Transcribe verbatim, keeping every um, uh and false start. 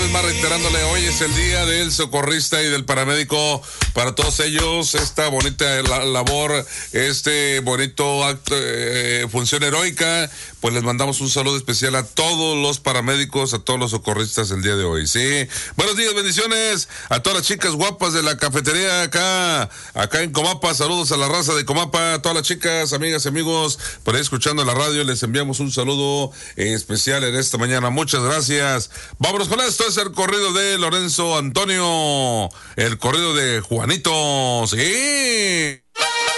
vez más reiterándole, hoy es el día del socorrista y del paramédico. Para todos ellos, esta bonita la, labor, este bonito acto, eh, función heroica, pues les mandamos un saludo especial a todos los paramédicos, a todos los socorristas el día de hoy, ¿sí? Buenos días, bendiciones a todas las chicas guapas de la cafetería acá, acá en Comapa. Saludos a la raza de Comapa, a todas las chicas, amigas, amigos, por ahí escuchando la radio, les enviamos un saludo eh, especial en esta mañana. Muchas gracias. Vámonos con esto, es el corrido de Lorenzo Antonio, el corrido de Juanito, sí.